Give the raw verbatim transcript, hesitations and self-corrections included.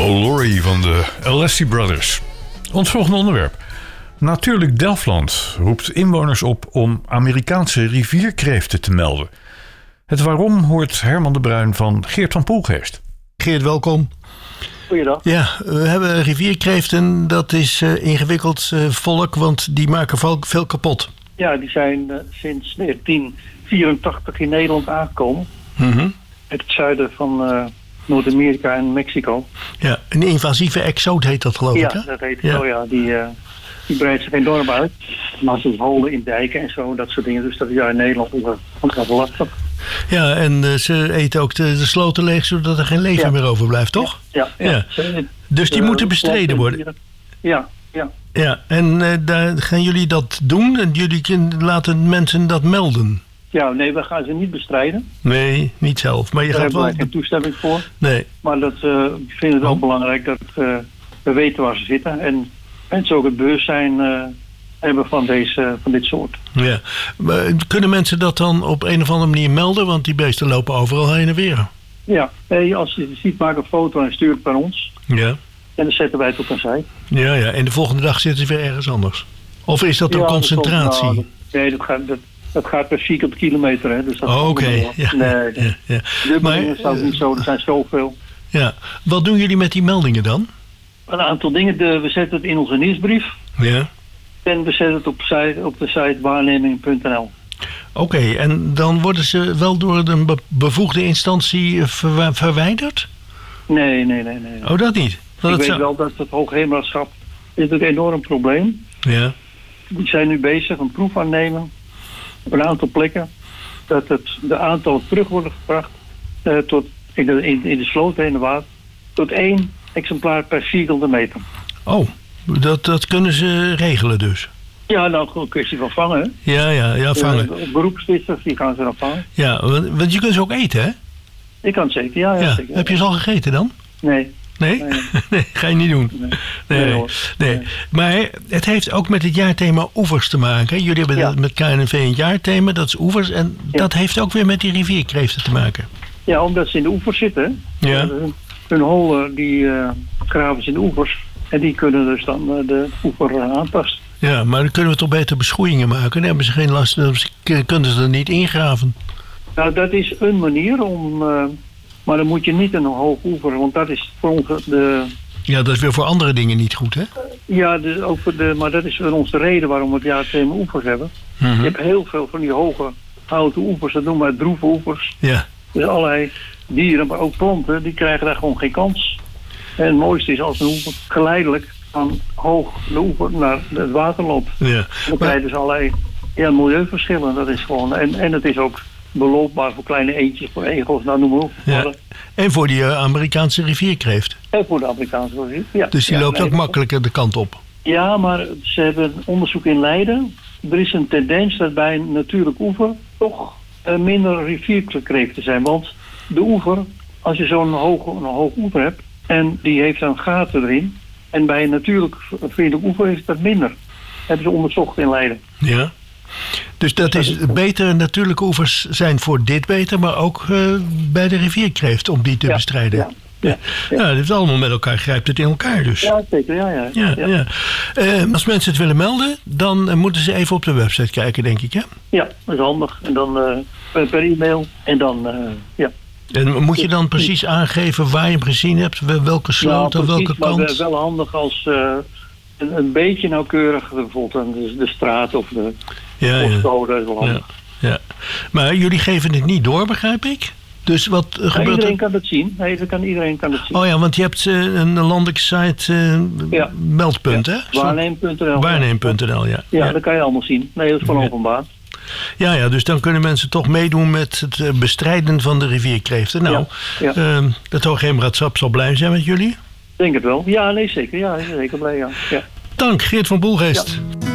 Oh Laurie van de Alessi Brothers. Ons volgende onderwerp. Natuurlijk Delftland roept inwoners op om Amerikaanse rivierkreeften te melden. Het waarom hoort Herman de Bruin van Geert van Poelgeest. Geert, welkom. Goeiedag. Ja, we hebben rivierkreeften. Dat is uh, ingewikkeld uh, volk, want die maken veel, veel kapot. Ja, die zijn uh, sinds negentien vierentachtig in Nederland aangekomen. Mm-hmm. Uit het zuiden van uh, Noord-Amerika en Mexico. Ja, een invasieve exoot heet dat, geloof ja, ik, hè? dat heet het ja. zo, ja. Die, uh, die breidt zich enorm uit. Maar ze holen in dijken en zo, dat soort dingen. Dus dat is ja in Nederland ook wel lastig. Ja, en uh, ze eten ook de, de sloten leeg, zodat er geen leven ja. meer overblijft, toch? Ja. ja, ja. ja. Dus die uh, moeten bestreden worden? Ja, ja. Ja, en uh, daar gaan jullie dat doen? En jullie kunnen, laten mensen dat melden? Ja, nee, we gaan ze niet bestrijden. Nee, niet zelf. Maar je Daar gaat hebben wel... wij geen toestemming voor. Nee. Maar dat uh, vinden we wel oh. belangrijk dat uh, we weten waar ze zitten. En mensen ook het bewustzijn uh, hebben van, deze, van dit soort. Ja. Maar kunnen mensen dat dan op een of andere manier melden? Want die beesten lopen overal heen en weer. Ja, hey, als je het ziet, maak een foto en stuur het naar ons. Ja. En dan zetten wij het op een site. Ja, ja. En de volgende dag zitten ze weer ergens anders. Of is dat een ja, concentratie? Dat komt, nou, nee, dat gaat, dat, dat gaat per vierkante kilometer. Hè, dus dat oh, oké. Okay. Ja, nee, ja, ja. De meldingen staan niet zo, er zijn zoveel. Ja. Wat doen jullie met die meldingen dan? Een aantal dingen. De, we zetten het in onze nieuwsbrief. Ja. En we zetten het op, site, op de site waarneming punt n l. Oké, okay, en dan worden ze wel door een be- bevoegde instantie ver- verwijderd? Nee, nee, nee, nee. Oh, dat niet? Dat Ik weet zou... wel dat het Hoogheemraadschap is een enorm probleem. Ja. Die zijn nu bezig een proef aan nemen op een aantal plekken. Dat het, de aantallen terug worden gebracht uh, tot in de, in, in de sloot in de water. Tot één exemplaar per vierkante meter. Oh, dat, dat kunnen ze regelen dus? Ja, nou gewoon een kwestie van vangen. Ja, ja, ja, vangen. Uh, beroepsvissers, die gaan ze dan vangen. Ja, want, want je kunt ze ook eten, hè? Ik kan het zeker, ja. ja, ja. zeker, Heb je ze al gegeten dan? Nee. Nee? Nee, nee ga je niet doen. Nee. Nee, nee, hoor. nee. nee. Maar het heeft ook met het jaarthema oevers te maken. Jullie hebben ja. met K N V een jaarthema, dat is oevers. En ja. dat heeft ook weer met die rivierkreeften te maken. Ja, omdat ze in de oevers zitten. Ja. Hun, hun holen, die uh, graven ze in de oevers. En die kunnen dus dan uh, de oever uh, aanpassen. Ja, maar dan kunnen we toch beter beschroeiingen maken. Dan hebben ze geen last, dan kunnen ze er niet ingraven. Nou, dat is een manier om... Uh, maar dan moet je niet een hoog oever, want dat is voor ons de... Ja, dat is weer voor andere dingen niet goed, hè? Ja, de, ook voor de, maar dat is voor ons de reden waarom we het jaarthema oevers hebben. Mm-hmm. Je hebt heel veel van die hoge houten oevers, dat noemen we droeve oevers. Ja. Dus allerlei dieren, maar ook planten, die krijgen daar gewoon geen kans. En het mooiste is als een oever geleidelijk van hoog de oever naar het water loopt. Ja. Dan maar... krijg je dus allerlei ja, milieuverschillen. Dat is gewoon, en, en het is ook beloopbaar voor kleine eendjes, voor egels, nou noem maar op. Ja. En voor die uh, Amerikaanse rivierkreeft. En voor de Amerikaanse rivier, ja. Dus die ja, loopt nee, ook makkelijker de kant op. Ja, maar ze hebben een onderzoek in Leiden. Er is een tendens dat bij een natuurlijk oever toch uh, minder rivierkreeften zijn. Want de oever, als je zo'n hoog, een hoog oever hebt en die heeft dan gaten erin. En bij een natuurlijk vriendelijk oever heeft dat minder. Hebben ze onderzocht in Leiden. Ja. Dus dat is beter, natuurlijke oevers zijn voor dit beter, maar ook uh, bij de rivierkreeft om die te ja, bestrijden. Ja, ja, ja. ja, dit is allemaal met elkaar, grijpt het in elkaar dus. Ja, zeker, ja. ja, ja, ja. ja. Uh, als mensen het willen melden, dan uh, moeten ze even op de website kijken, denk ik, hè? Ja, dat is handig. En dan uh, per e-mail en dan, uh, ja. En moet je dan precies aangeven waar je hem gezien hebt, welke sloot ja, of welke maar kant? Wel handig als uh, een, een beetje nauwkeurig, bijvoorbeeld de, de straat of de ja, postcode, dat is wel handig. Ja, ja. Maar jullie geven het niet door, begrijp ik? Dus wat uh, ja, gebeurt iedereen er? kan het zien. Nee, dat kan, iedereen kan het zien. Oh ja, want je hebt uh, een landelijke site uh, ja. meldpunt, ja. hè? Waarneem punt n l. Waarneem punt n l, ja. ja. Ja, ja. dat kan je allemaal zien. Nee, dat is gewoon ja. openbaar. Ja, ja, dus dan kunnen mensen toch meedoen met het bestrijden van de rivierkreeften. Nou, ja. Ja. Uh, het Hoogheemraadschap zal blij zijn met jullie. Denk het wel. Ja, nee, zeker. Ja, zeker blij, ja. ja. Dank, Geert van Poelgeest. Ja.